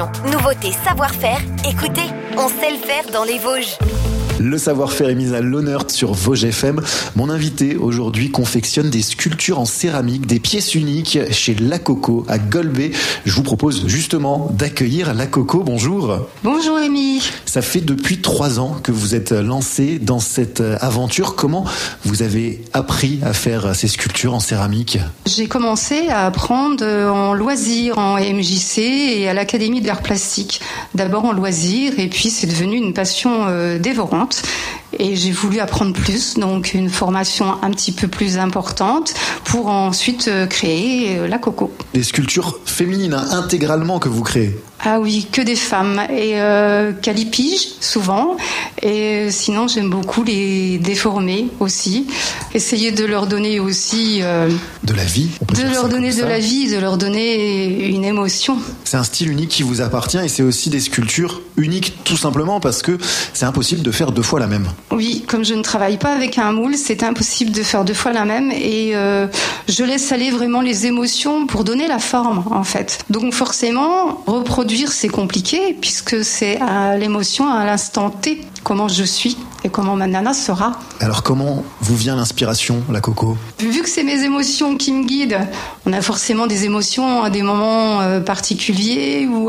Nouveauté savoir-faire, écoutez, on sait le faire dans les Vosges. Le savoir-faire est mis à l'honneur sur Vosges FM. Mon invité aujourd'hui confectionne des sculptures en céramique, des pièces uniques chez La Coco à Golbet. Je vous propose justement d'accueillir La Coco. Bonjour. Bonjour Rémi. Ça fait depuis 3 ans que vous êtes lancé dans cette aventure. Comment vous avez appris à faire ces sculptures en céramique ? J'ai commencé à apprendre en loisir, en MJC et à l'Académie d'art plastique. D'abord en loisir et puis c'est devenu une passion dévorante. Et j'ai voulu apprendre plus, donc une formation un petit peu plus importante pour ensuite créer La Coco. Des sculptures féminines intégralement que vous créez ? Ah oui, que des femmes et calipiges souvent. Et sinon, j'aime beaucoup les déformer aussi. Essayer de leur donner aussi de la vie. De leur donner de la vie, de leur donner une émotion. C'est un style unique qui vous appartient et c'est aussi des sculptures uniques tout simplement parce que c'est impossible de faire 2 fois la même. Oui, comme je ne travaille pas avec un moule, c'est impossible de faire 2 fois la même et je laisse aller vraiment les émotions pour donner la forme en fait. Donc forcément, reproduire c'est compliqué puisque c'est à l'émotion à l'instant T, comment je suis et comment ma nana sera. Alors comment vous vient l'inspiration, La Coco ? Vu que c'est mes émotions qui me guident, on a forcément des émotions à des moments particuliers ou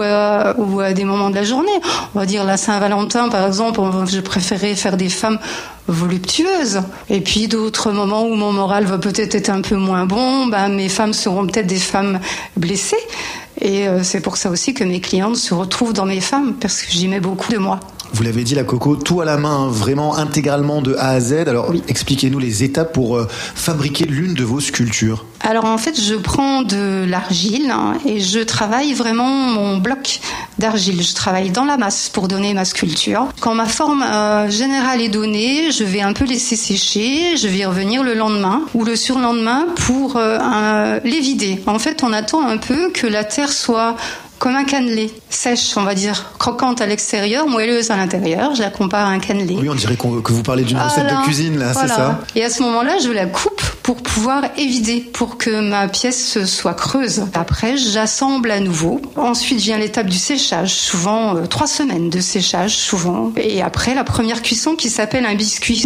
à des moments de la journée. On va dire la Saint-Valentin par exemple, je préférais faire des femmes voluptueuses. Et puis d'autres moments où mon moral va peut-être être un peu moins bon, mes femmes seront peut-être des femmes blessées. Et c'est pour ça aussi que mes clientes se retrouvent dans mes femmes, parce que j'y mets beaucoup de moi. Vous l'avez dit, La Coco, tout à la main, vraiment intégralement de A à Z. Alors, oui. Expliquez-nous les étapes pour fabriquer l'une de vos sculptures. Alors, en fait, je prends de l'argile et je travaille vraiment mon bloc d'argile. Je travaille dans la masse pour donner ma sculpture. Quand ma forme générale est donnée, je vais un peu laisser sécher. Je vais y revenir le lendemain ou le surlendemain pour les vider. En fait, on attend un peu que la terre soit comme un cannelé, sèche, on va dire, croquante à l'extérieur, moelleuse à l'intérieur. Je la compare à un cannelé. Oui, on dirait que vous parlez d'une recette de cuisine, là, voilà. C'est ça. Et à ce moment-là, je la coupe pour pouvoir évider, pour que ma pièce soit creuse. Après, j'assemble à nouveau. Ensuite vient l'étape du séchage, souvent 3 semaines de séchage, souvent. Et après, la première cuisson qui s'appelle un biscuit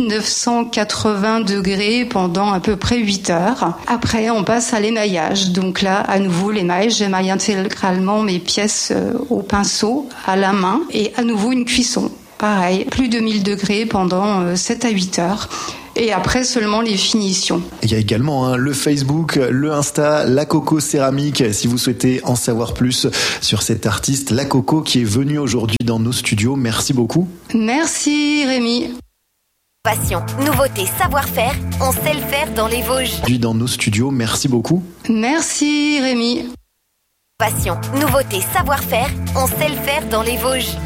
980 degrés pendant à peu près 8 heures. Après, on passe à l'émaillage. Donc là, à nouveau, l'émail, j'émaille intégralement mes pièces au pinceau, à la main, et à nouveau une cuisson. Pareil, plus de 1000 degrés pendant 7 à 8 heures. Et après seulement les finitions. Il y a également le Facebook, le Insta, La Coco Céramique, si vous souhaitez en savoir plus sur cet artiste, La Coco, qui est venu aujourd'hui dans nos studios. Merci beaucoup. Merci Rémi. Passion, nouveauté, savoir-faire, on sait le faire dans les Vosges. Dans nos studios, merci beaucoup. Merci Rémi. Passion, nouveauté, savoir-faire, on sait le faire dans les Vosges.